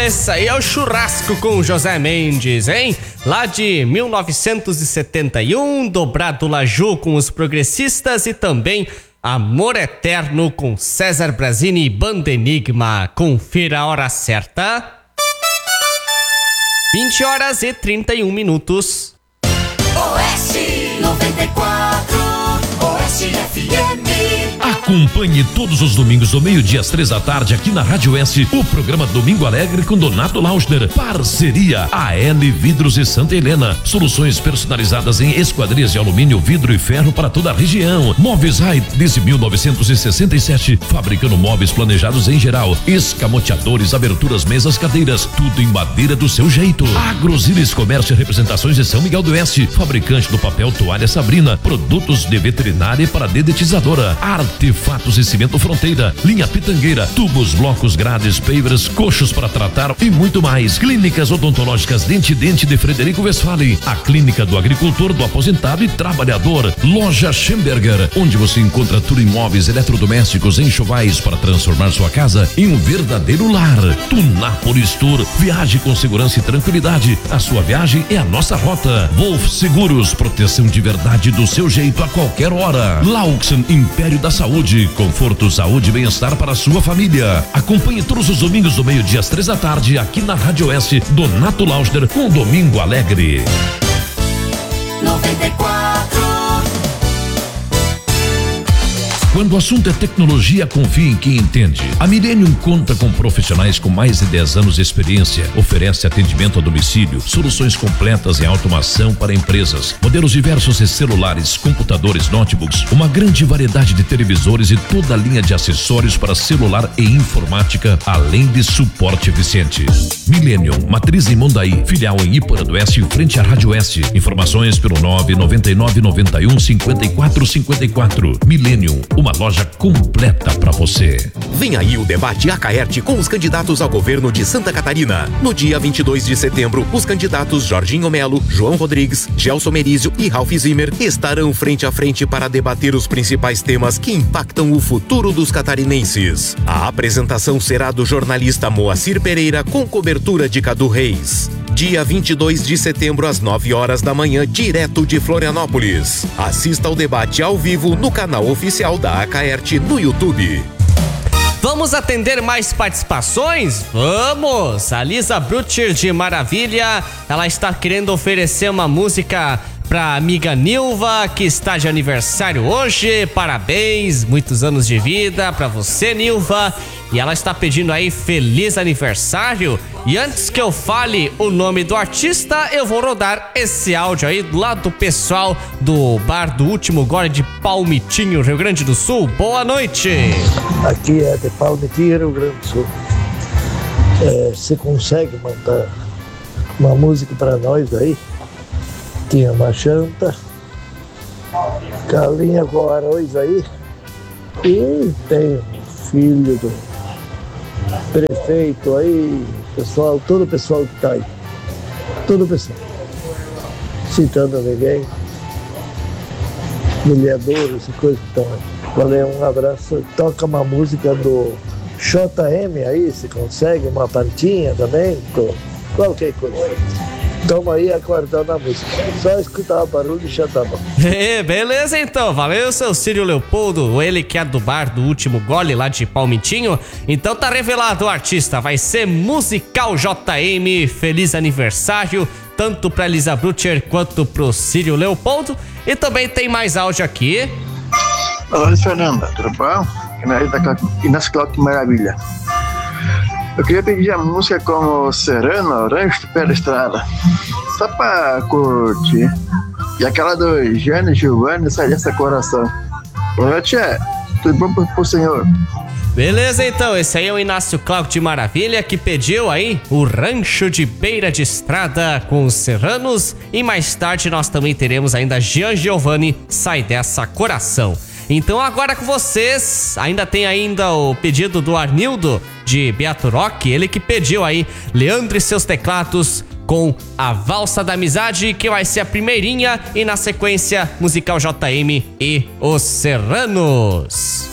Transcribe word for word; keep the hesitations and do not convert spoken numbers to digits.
Esse aí é o Churrasco com José Mendes, hein? Lá de mil novecentos e setenta e um, Dobrado Laju com os Progressistas e também Amor Eterno com César Brazini e Banda Enigma. Confira a hora certa. vinte horas e trinta e um minutos. Oeste noventa e quatro, Oeste F M. Acompanhe todos os domingos do meio-dia às três da tarde aqui na Rádio Oeste o programa Domingo Alegre com Donato Lauschner. Parceria A L Vidros e Santa Helena. Soluções personalizadas em esquadrias de alumínio, vidro e ferro para toda a região. Móveis Rai desde mil novecentos e sessenta e sete, fabricando móveis planejados em geral, escamoteadores, aberturas, mesas, cadeiras, tudo em madeira do seu jeito. Agrosilis Comércio e Representações de São Miguel do Oeste, fabricante do papel Toalha Sabrina, produtos de veterinária para dedetizadora, artefatos e cimento Fronteira, linha Pitangueira, tubos, blocos, grades, pavers, coxos para tratar e muito mais. Clínicas odontológicas Dente Dente de Frederico Westphalen, a clínica do agricultor, do aposentado e trabalhador. Loja Schemberger, onde você encontra tudo em móveis, eletrodomésticos, enxovais para transformar sua casa em um verdadeiro lar. Tunápolis Tour, viaje com segurança e tranquilidade. A sua viagem é a nossa rota. Wolf Seguros, proteção de verdade do seu jeito a qualquer hora. Laux Império da Saúde, conforto, saúde e bem-estar para a sua família. Acompanhe todos os domingos do meio-dia às três da tarde aqui na Rádio Oeste, Donato Lauschner com Domingo Alegre. noventa e quatro. Quando o assunto é tecnologia, confie em quem entende. A Millennium conta com profissionais com mais de dez anos de experiência. Oferece atendimento a domicílio, soluções completas em automação para empresas, modelos diversos de celulares, computadores, notebooks, uma grande variedade de televisores e toda a linha de acessórios para celular e informática, além de suporte eficiente. Millennium, matriz em Mondaí, filial em Iporã do Oeste, em frente à Rádio Oeste. Informações pelo nove nove nove nove um cinco quatro cinco quatro. Millennium, uma loja completa para você. Vem aí o debate Acaerte com os candidatos ao governo de Santa Catarina. No dia vinte e dois de setembro, os candidatos Jorginho Melo, João Rodrigues, Gelson Merizio e Ralph Zimmer estarão frente a frente para debater os principais temas que impactam o futuro dos catarinenses. A apresentação será do jornalista Moacir Pereira com cobertura de Cadu Reis. Dia vinte e dois de setembro às nove horas da manhã, direto de Florianópolis. Assista ao debate ao vivo no canal oficial da Acaerte no YouTube. Vamos atender mais participações? Vamos! A Lisa Brutcher de Maravilha, ela está querendo oferecer uma música pra amiga Nilva, que está de aniversário hoje. Parabéns, muitos anos de vida pra você, Nilva. E ela está pedindo aí feliz aniversário. E antes que eu fale o nome do artista, eu vou rodar esse áudio aí lá do pessoal do bar do Último Gole de Palmitinho, Rio Grande do Sul. Boa noite. Aqui é de Palmitinho, Rio Grande do Sul. É, você consegue mandar uma música pra nós aí? Tinha uma chanta, galinha com arroz aí, e tem um filho do prefeito aí, pessoal, todo o pessoal que tá aí, todo o pessoal, citando ninguém, vereadores e coisas que estão aí. Valeu, um abraço. Toca uma música do J M aí, se consegue, uma pantinha também, qualquer coisa. Estamos aí aguardando a música. Só escutar o barulho e já tá bom. É, beleza então. Valeu, seu Círio Leopoldo. Ele que é do bar do Último Gole, lá de Palmitinho. Então tá revelado o artista. Vai ser Musical J M. Feliz aniversário, tanto pra Lisa Brutcher quanto pro Círio Leopoldo. E também tem mais áudio aqui. Olá, Fernanda. Tudo bom? Inácio Cláudio Maravilha. Eu queria pedir a música como Sereno, Rancho pela Estrada, só pra curtir. E aquela do Jane Giovanni, sai dessa coração. Boa noite, é. Tudo bom pro, pro senhor? Beleza, então. Esse aí é o Inácio Cláudio de Maravilha, que pediu aí o Rancho de Beira de Estrada com os Serranos. E mais tarde nós também teremos ainda Jean Giovanni, Sai Dessa Coração. Então agora com vocês, ainda tem ainda o pedido do Arnildo de Beato Roque, ele que pediu aí Leandro e seus teclados com a Valsa da Amizade, que vai ser a primeirinha, e na sequência Musical J M e Os Serranos.